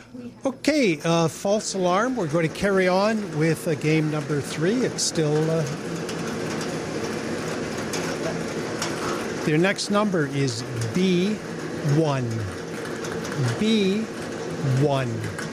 Okay, false alarm. We're going to carry on with game number 3. It's still... Their next number is B1. B1.